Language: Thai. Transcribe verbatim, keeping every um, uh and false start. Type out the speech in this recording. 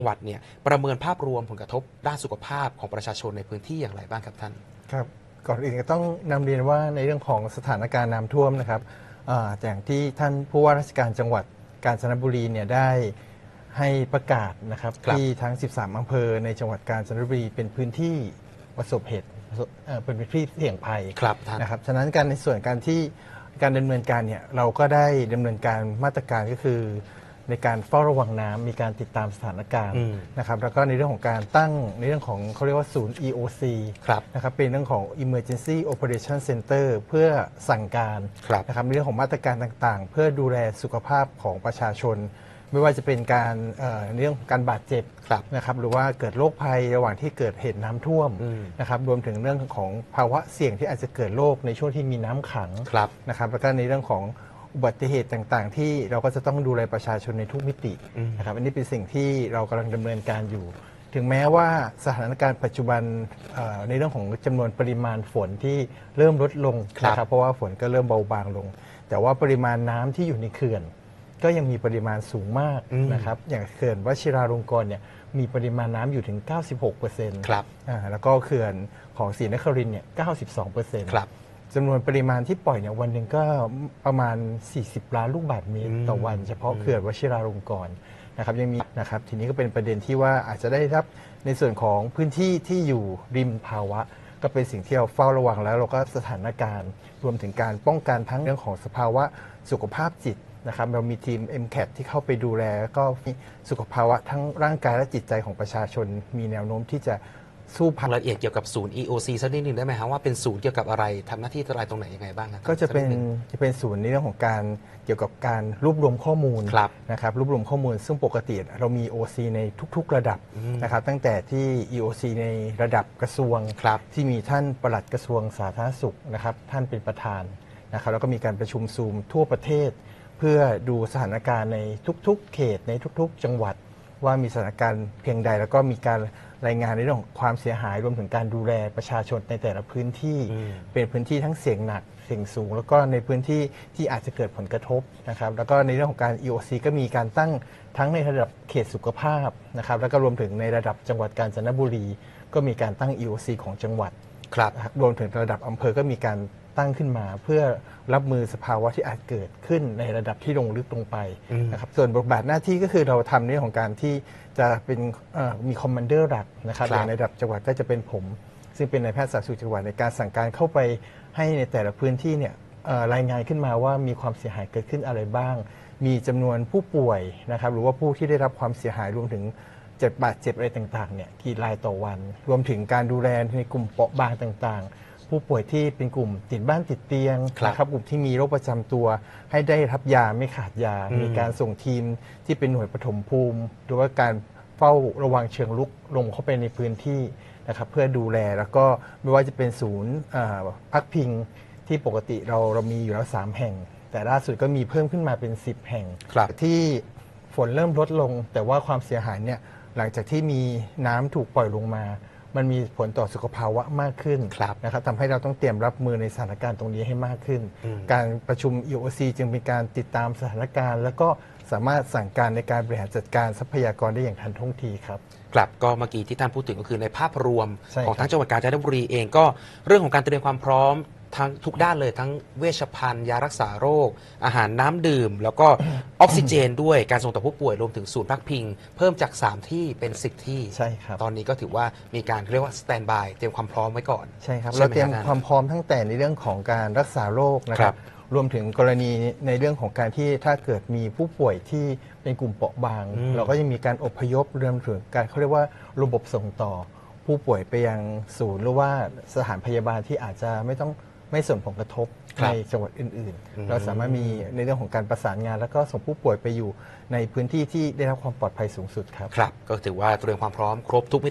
จังหวัดเนี่ยประเมินภาพรวมผลกระทบด้านสุขภาพของประชาชนในพื้นที่อย่างไรบ้างครับท่านครับก่อนอื่นก็ต้องนำเรียนว่าในเรื่องของสถานการณ์น้ำท่วมนะครับอย่างที่ท่านผู้ว่าราชการจังหวัดกาญจนบุรีเนี่ยได้ให้ประกาศนะครับที่ทั้งสิบสามอำเภอในจังหวัดกาญจนบุรีเป็นพื้นที่ประสบเหตุเป็นพื้นที่เสี่ยงภัยนะครับฉะนั้นการในส่วนการที่การดำเนินการเนี่ยเราก็ได้ดำเนินการมาตรการก็คือในการเฝ้าระวังน้ำมีการติดตามสถานการณ์นะครับแล้วก็ในเรื่องของการตั้งในเรื่องของเขาเรียกว่าศูนย์ อี โอ ซี นะครับเป็นเรื่องของ Emergency Operation Center เพื่อสั่งการนะครับในเรื่องของมาตรการต่างๆเพื่อดูแลสุขภาพของประชาชนไม่ว่าจะเป็นการในเรื่องของการบาดเจ็บนะครับหรือว่าเกิดโรคภัยระหว่างที่เกิดเหตุน้ำท่วมนะครับรวมถึงเรื่องของภาวะเสี่ยงที่อาจจะเกิดโรคในช่วงที่มีน้ำขังนะครับแล้วก็ในเรื่องของอุบัติเหตุต่างๆที่เราก็จะต้องดูแลประชาชนในทุกมิตินะครับอันนี้เป็นสิ่งที่เรากำลังดำเนินการอยู่ถึงแม้ว่าสถานการณ์ปัจจุบันในเรื่องของจำนวนปริมาณฝนที่เริ่มลดลงนะครับเพราะว่าฝนก็เริ่มเบาบางลงแต่ว่าปริมาณน้ำที่อยู่ในเขื่อนก็ยังมีปริมาณสูงมากนะครับอย่างเขื่อนวชิราลงกรณ์เนี่ยมีปริมาณน้ำอยู่ถึง เก้าสิบหกเปอร์เซ็นต์ ครับแล้วก็เขื่อนของศรีนครินทร์เนี่ย เก้าสิบสองเปอร์เซ็นต์ ครับจำนวนปริมาณที่ปล่อยเนี่ยวันหนึ่งก็ประมาณสี่สิบล้านลูกบาศก์เมตรต่อวันเฉพาะเขื่อนวชิราลงกรณ์นะครับยังมีนะครับทีนี้ก็เป็นประเด็นที่ว่าอาจจะได้รับในส่วนของพื้นที่ที่อยู่ริมภาวะก็เป็นสิ่งที่เราเฝ้าระวังแล้วเราก็สถานการณ์รวมถึงการป้องกันทั้งเรื่องของสภาวะสุขภาพจิตนะครับเรามีทีม เอ็ม แคท ที่เข้าไปดูแลก็สุขภาวะทั้งร่างกายและจิตใจของประชาชนมีแนวโน้มที่จะสู้พัรายละเอียดเกี่ยวกับศูนย์ อี โอ ซี สักนิดหนึ่งได้ไหมครับว่าเป็นศูนย์เกี่ยวกับอะไรทำหน้าที่อะไรตรงไหนยังไงบ้างครับก็จะเป็นจะเป็นศูนย์ในเรื่องของการเกี่ยวกับการรวบรวมข้อมูลนะครับรวบรวมข้อมูลซึ่งปกติเรามี โอ ซี ในทุกๆระดับนะครับตั้งแต่ที่ อี โอ ซี ในระดับกระทรวงที่มีท่านปลัดกระทรวงสาธารณสุขนะครับท่านเป็นประธานนะครับแล้วก็มีการประชุมซูมทั่วประเทศเพื่อดูสถานการณ์ในทุกๆเขตในทุกๆจังหวัดว่ามีสถานการณ์เพียงใดแล้วก็มีการรายงานในเรื่องของความเสียหายรวมถึงการดูแลประชาชนในแต่ละพื้นที่เป็นพื้นที่ทั้งเสี่ยงหนักเสี่ยงสูงแล้วก็ในพื้นที่ที่อาจจะเกิดผลกระทบนะครับแล้วก็ในเรื่องของการ อี โอ ซี ก็มีการตั้งทั้งในระดับเขตสุขภาพนะครับแล้วก็รวมถึงในระดับจังหวัดกาญจนบุรีก็มีการตั้ง อี โอ ซี ของจังหวัดครับรวมถึงระดับอำเภอก็มีการตั้งขึ้นมาเพื่อรับมือสภาวะที่อาจเกิดขึ้นในระดับที่ลงลึกลงไปนะครับส่วนบทบาทหน้าที่ก็คือเราทำในเรื่องของการที่จะเป็นมีคอมมานเดอร์หลักนะครับอย่างในระดับจังหวัดก็จะเป็นผมซึ่งเป็นนายแพทย์สาธารณสุขจังหวัดในการสั่งการเข้าไปให้ในแต่ละพื้นที่เนี่ยรายงานขึ้นมาว่ามีความเสียหายเกิดขึ้นอะไรบ้างมีจำนวนผู้ป่วยนะครับหรือว่าผู้ที่ได้รับความเสียหายรวมถึงเจ็บบาดเจ็บอะไรต่างๆเนี่ยกี่รายต่อวันรวมถึงการดูแลในกลุ่มเปราะบางต่างๆผู้ป่วยที่เป็นกลุ่มติดบ้านติดเตียงนะครับกลุ่มที่มีโรคประจำตัวให้ได้รับยาไม่ขาดยามีการส่งทีมที่เป็นหน่วยปฐมภูมิหรือว่าการเฝ้าระวังเชิงลุกลงเข้าไปในพื้นที่นะครับเพื่อดูแลแล้วก็ไม่ว่าจะเป็นศูนย์พักพิงที่ปกติเราเรามีอยู่แล้วสามแห่งแต่ล่าสุดก็มีเพิ่มขึ้นมาเป็นสิบแห่งที่ฝนเริ่มลดลงแต่ว่าความเสียหายเนี่ยหลังจากที่มีน้ำถูกปล่อยลงมามันมีผลต่อสุขภาวะมากขึ้นนะครับทำให้เราต้องเตรียมรับมือในสถานการณ์ตรงนี้ให้มากขึ้นการประชุม อี โอ ซี จึงเป็นการติดตามสถานการณ์แล้วก็สามารถสั่งการในการบริหารจัดการทรัพยากรได้อย่างทันท่วงทีครับกลับก็เมื่อกี้ที่ท่านพูดถึงก็คือในภาพรวมของทั้งจังหวัดกาญจนบุรีเองก็เรื่องของการเตรียมความพร้อมทั้งทุกด้านเลยทั้งเวชภัณฑ์ยารักษาโรคอาหารน้ำดื่มแล้วก็ออกซิเจนด้วยการส่งต่อผู้ป่วยรวมถึงศูนย์พักพิงเพิ่มจากสามที่เป็นสิบที่ใช่ครับตอนนี้ก็ถือว่ามีการเรียกว่าสแตนด์บายเตรียมความพร้อมไว้ก่อนใช่ครับเราเตรียมความพร้อมทั้งแต่ในเรื่องของการรักษาโรคนะครับรวมถึงกรณีในเรื่องของการที่ถ้าเกิดมีผู้ป่วยที่เป็นกลุ่มเปราะบางเราก็จะมีการอพยพรวมถึงการเขาเรียกว่าระบบส่งต่อผู้ป่วยไปยังศูนย์หรือว่าสถานพยาบาลที่อาจจะไม่ต้องไม่ส่งผลกระทบในจังหวัดอื่นๆเราสามารถมีในเรื่องของการประสานงานแล้วก็ส่งผู้ป่วยไปอยู่ในพื้นที่ที่ได้รับความปลอดภัยสูงสุดครับครับก็ถือว่าเตรียมความพร้อมครบทุก